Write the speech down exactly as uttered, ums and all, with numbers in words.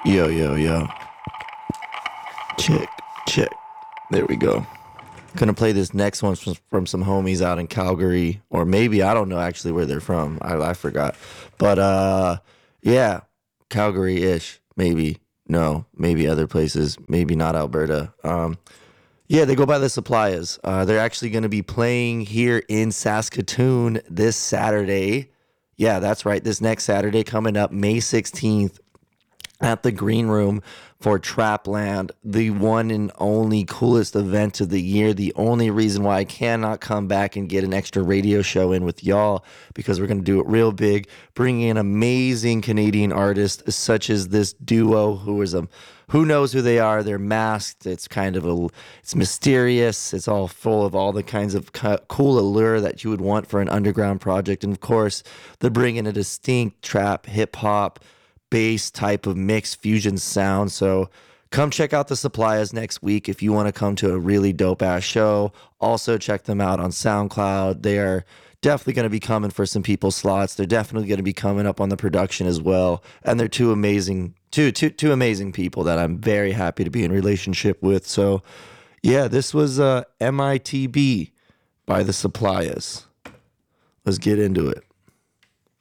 Yo, yo, yo. Check, check. There we go. Gonna play this next one from, from some homies out in Calgary, or maybe I don't know actually where they're from. I, I forgot, but uh, yeah, Calgary-ish, maybe. No, maybe other places, maybe not Alberta. Um, yeah, they go by the Suppliers. Uh, they're actually gonna be playing here in Saskatoon this Saturday. Yeah, that's right. This next Saturday coming up, May sixteenth at the Green Room for Trapland, the one and only coolest event of the year. The only reason why I cannot come back and get an extra radio show in with y'all, because we're going to do it real big, bringing in amazing Canadian artists such as this duo who is a who knows who they are. They're masked. It's kind of a it's mysterious. It's all full of all the kinds of co- cool allure that you would want for an underground project. And of course, they're bringing a distinct trap, hip hop, bass type of mixed fusion sound. So come check out the Suppliers next week if you want to come to a really dope ass show. Also check them out on SoundCloud. They are definitely going to be coming for some people's slots. They're definitely going to be coming up on the production as well. And they're two amazing, two, two, two amazing people that I'm very happy to be in relationship with. So yeah, this was uh, M I T B by the Suppliers. Let's get into it.